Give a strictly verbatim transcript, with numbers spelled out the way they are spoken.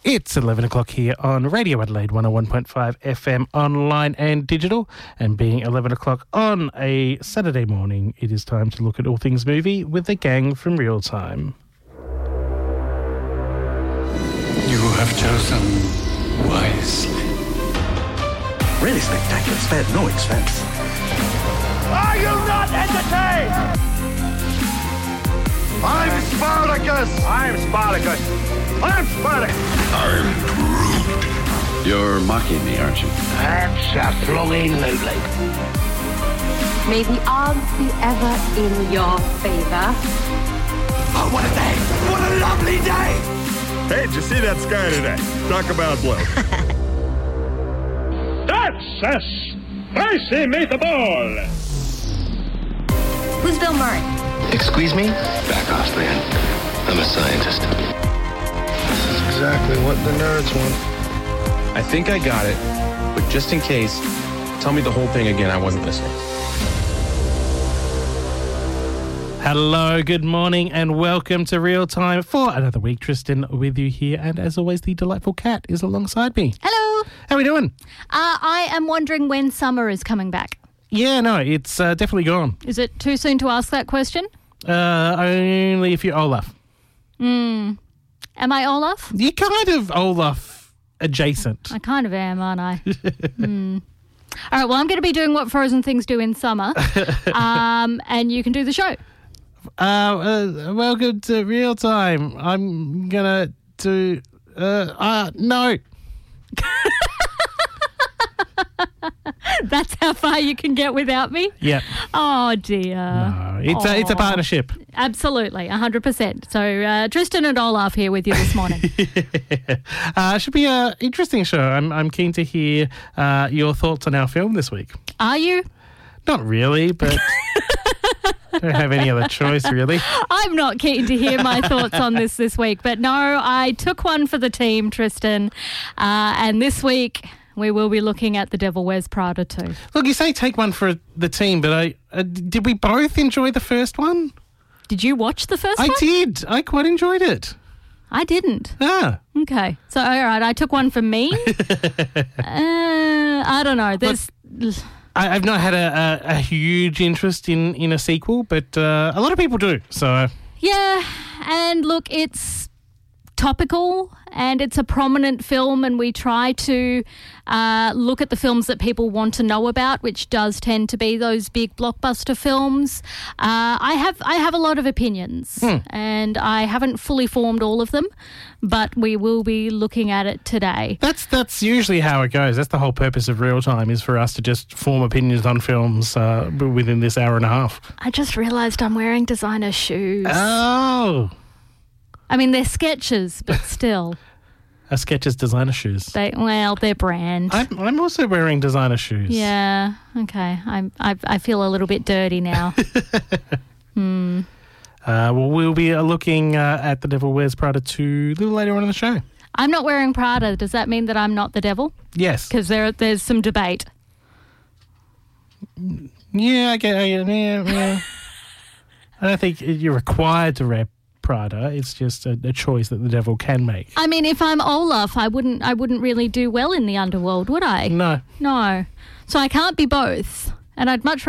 It's eleven o'clock here on Radio Adelaide one oh one point five F M online and digital. And being eleven o'clock on a Saturday morning, it is time to look at all things movie with the gang from Real Time. You have chosen wisely. Really spectacular, spared no expense. Are you not entertained? I'm Spartacus! I'm Spartacus. I'm Spartacus. I'm Groot. You're mocking me, aren't you? Absolutely. May the odds be ever in your favor. Oh, what a day! What a lovely day! Hey, did you see that sky today? Talk about blue. That's a spicy meatball. Who's Bill Murray? Excuse me? Back off, man. I'm a scientist. This is exactly what the nerds want. I think I got it, but just in case, tell me the whole thing again. I wasn't listening. Hello, good morning, and welcome to Real Time for another week. Tristan with you here, and as always, the delightful Kat is alongside me. Hello. How are we doing? Uh, I am wondering when summer is coming back. Yeah, no, it's uh, definitely gone. Is it too soon to ask that question? Uh, only if you're Olaf. Hmm. Am I Olaf? You're kind of Olaf adjacent. I kind of am, aren't I? Hmm. All right, well, I'm going to be doing what frozen things do in summer, um, and you can do the show. Uh, uh, welcome to Real Time. I'm gonna do. Uh, uh no. That's how far you can get without me? Yeah. Oh, dear. No, it's a, it's a partnership. Absolutely, one hundred percent. So uh, Tristan and Olaf here with you this morning. uh, should be an interesting show. I'm I'm keen to hear uh, your thoughts on our film this week. Are you? Not really, but don't have any other choice, really. I'm not keen to hear my thoughts on this this week, but no, I took one for the team, Tristan, uh, and this week we will be looking at The Devil Wears Prada too. Look, you say take one for the team, but I uh, did we both enjoy the first one? Did you watch the first I one? I did. I quite enjoyed it. I didn't. Ah. Okay. So, all right, I took one for me. uh, I don't know. There's... Look, I, I've not had a, a, a huge interest in, in a sequel, but uh, a lot of people do. So yeah, and look, it's topical and it's a prominent film, and we try to uh, look at the films that people want to know about, which does tend to be those big blockbuster films. Uh, I have I have a lot of opinions, hmm. and I haven't fully formed all of them, but we will be looking at it today. That's that's usually how it goes. That's the whole purpose of Real Time, is for us to just form opinions on films uh, within this hour and a half. I just realised I'm wearing designer shoes. Oh. I mean, they're Skechers, but still. A Skechers designer shoes. They well, they're brand. I'm, I'm also wearing designer shoes. Yeah. Okay. I'm. I, I feel a little bit dirty now. hmm. Uh, well, we'll be uh, looking uh, at The Devil Wears Prada two a little later on in the show. I'm not wearing Prada. Does that mean that I'm not the devil? Yes. Because there, there's some debate. Yeah. I get. Yeah. Yeah. I don't think you're required to wear Prada. It's just a, a choice that the devil can make. I mean, if I'm Olaf, I wouldn't I wouldn't really do well in the underworld, would I? No. No. So I can't be both. And I'd much